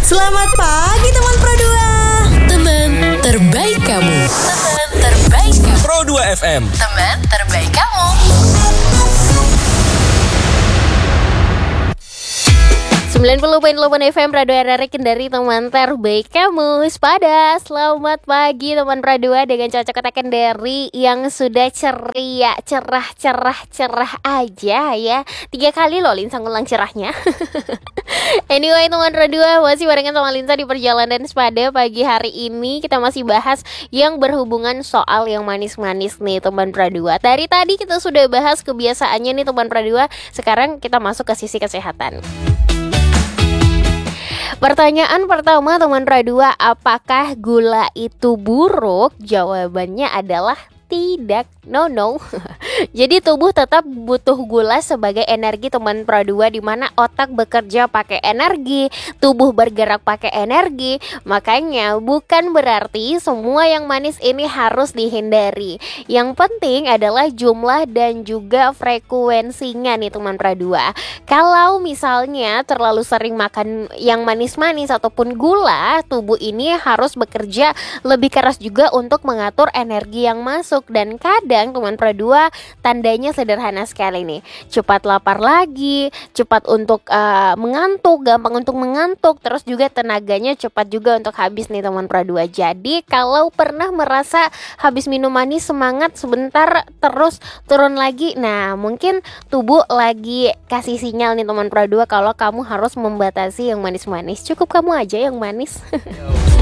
Selamat pagi teman Pro 2. Teman terbaik kamu. Teman terbaik kamu. Pro 2 FM. Teman terbaik kamu. FM Radio RRI Kendari, teman terbaik kamu. Sepada selamat pagi teman Radio dengan Cocok Kota Kendari yang sudah ceria, cerah aja ya. 3 kali loh Linsa ngulang cerahnya. Anyway teman Radio, masih barengan sama Linsa di perjalanan Sepada. Pagi hari ini kita masih bahas yang berhubungan soal yang manis-manis nih teman Radio. Dari tadi kita sudah bahas kebiasaannya nih teman Radio. Sekarang kita masuk ke sisi kesehatan. Pertanyaan pertama teman Radua, apakah gula itu buruk? Jawabannya adalah tidak, no. Jadi tubuh tetap butuh gula sebagai energi teman Pro 2, di mana otak bekerja pakai energi, tubuh bergerak pakai energi. Makanya bukan berarti semua yang manis ini harus dihindari. Yang penting adalah jumlah dan juga frekuensinya nih teman Pro 2. Kalau misalnya terlalu sering makan yang manis-manis ataupun gula, tubuh ini harus bekerja lebih keras juga untuk mengatur energi yang masuk. Dan kadang teman Pro 2 tandanya sederhana sekali nih, cepat lapar lagi, cepat untuk mengantuk, gampang untuk mengantuk, terus juga tenaganya cepat juga untuk habis nih teman Pro 2. Jadi kalau pernah merasa habis minum manis semangat sebentar terus turun lagi, nah mungkin tubuh lagi kasih sinyal nih teman Pro 2 kalau kamu harus membatasi yang manis-manis. Cukup kamu aja yang manis.